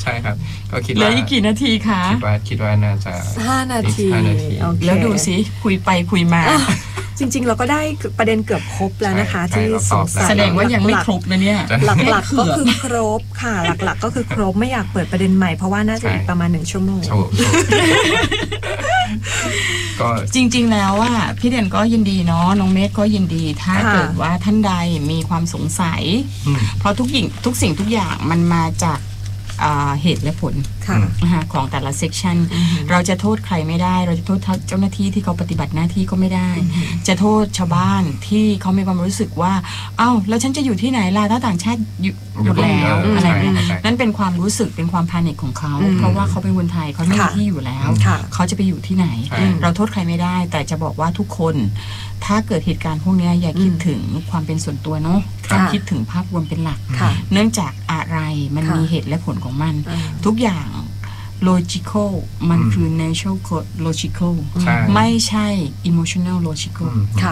ใช่ครับก็คิดว่าเหลืออีกกี่นาทีคะคิดว่าน่าจะ 5 นาทีแล้วดูสิคุยไปคุยมาจริงๆเราก็ได้ประเด็นเกือบครบแล้วนะคะที่สงสัยแสดงว่ายังไม่ครบนะเนี่ยหลักๆก็คือครบค่ะหลักๆก็คือครบไม่อยากเปิดประเด็นใหม่เพราะว่าน่าจะอีกประมาณ1 ชั่วโมงก็จริงๆแล้วอ่ะพี่เด่นก็ยินดีเนาะน้องเมฆก็ยินดีถ้าเกิดว่าท่านใดมีความสงสัยเพราะทุกสิ่งทุกอย่างมันมาจากเหตุและผลของแต่ละเซกชันเราจะโทษใครไม่ได้เราจะโทษเจ้าหน้าที่ที่เขาปฏิบัติหน้าที่ก็ไม่ได้จะโทษชาวบ้านที่เขามีความรู้สึกว่าเอ้าแล้วฉันจะอยู่ที่ไหนล่ะถ้าต่างชาติอยู่หมดแล้วอะไรเนี่ยนั่นเป็นความรู้สึกเป็นความพานิคของเขาเพราะว่าเขาเป็นคนไทยเขามีที่อยู่แล้วเขาจะไปอยู่ที่ไหนเราโทษใครไม่ได้แต่จะบอกว่าทุกคนถ้าเกิดเหตุการณ์พวกนี้อย่าคิดถึงความเป็นส่วนตัวเนาะคิดถึงภาพรวมเป็นหลักเนื่องจากอะไรมันมีเหตุและผลของมันทุกอย่าง logical มันคือ natural logical ไม่ใช่ emotional logical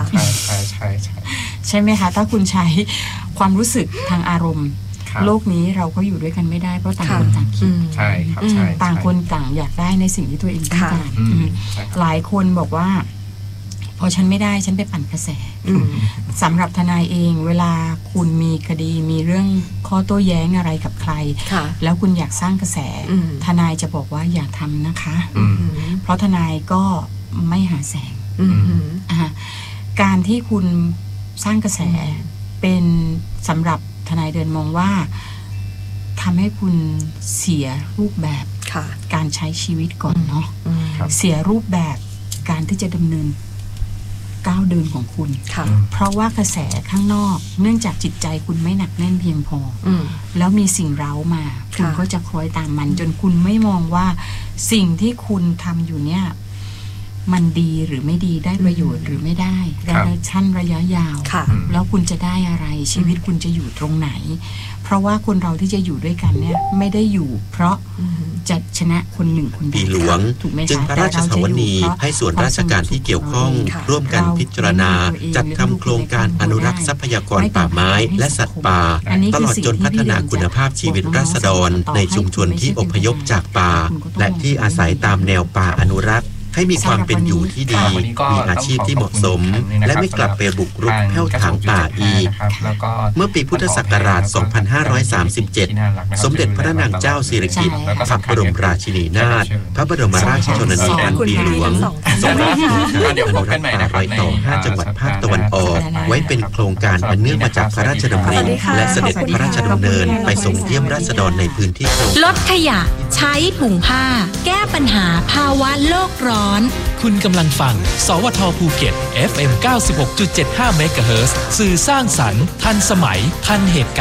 ใช่ไหมคะถ้าคุณใช้ความรู้สึกทางอารมณ์โลกนี้เราก็อยู่ด้วยกันไม่ได้เพราะต่างคนต่างคิดใช่ครับใช่ต่างคนต่างอยากได้ในสิ่งที่ตัวเองต้องการหลายคนบอกว่าพอฉันไม่ได้ฉันไปปั่นกระแสสำหรับทนายเองเวลาคุณมีคดีมีเรื่องข้อโต้แย้งอะไรกับใครแล้วคุณอยากสร้างกระแสทนายจะบอกว่าอย่าทำนะคะเพราะทนายก็ไม่หาแสงการที่คุณสร้างกระแสเป็นสำหรับทนายเดินมองว่าทำให้คุณเสียรูปแบบการใช้ชีวิตก่อนเนาะเสียรูปแบบการที่จะดำเนินก้าวเดินของคุณเพราะว่ากระแสข้างนอกเนื่องจากจิตใจคุณไม่หนักแน่นเพียงพอแล้วมีสิ่งเร้ามาคุณก็จะคล้อยตามมันจนคุณไม่มองว่าสิ่งที่คุณทำอยู่เนี่ยมันดีหรือไม่ดีได้ประโยชน์หรือไม่ได้ระยะสั้นระยะยาวแล้วคุณจะได้อะไรชีวิตคุณจะอยู่ตรงไหนเพราะว่าคนเราที่จะอยู่ด้วยกันเนี่ยไม่ได้อยู่เพราะจะชนะคนหนึ่งคนเดียวหลวงจึงพระราชสวนีให้ส่วนราชการที่เกี่ยวข้องร่วมกันพิจารณาจัดทำโครงการอนุรักษ์ทรัพยากรป่าไม้และสัตว์ป่าตลอดจนพัฒนาคุณภาพชีวิตราษฎรในชุมชนที่อพยพจากป่าและที่อาศัยตามแนวป่าอนุรักษ์ให้มีความเป็นอยู่ที่ดีมีอาชีพที่เหมาะสมและไม่กลับไปบุกรุกแผ่วถางป่าอีกเมื่อปีพุทธศักราช 2537 สมเด็จพระนางเจ้าสิริกิติ์พระบรมราชินีนาถพระบรมราชชนนีพันปีหลวงทรงรับโครงการอนุรักษ์ป่ารอยต่อ 5 จังหวัดภาคตะวันออกไว้เป็นโครงการอันเนื่องมาจากพระราชดำริและเสด็จพระราชดำเนินไปส่งเยี่ยมราษฎรในพื้นที่ลดขยะใช้ถุงผ้าแก้ปัญหาภาวะโลกร้อนคุณกำลังฟังสวทภูเก็ต FM 96.75 เมกะเฮิรตซ์สื่อสร้างสรรค์ทันสมัยทันเหตุการณ์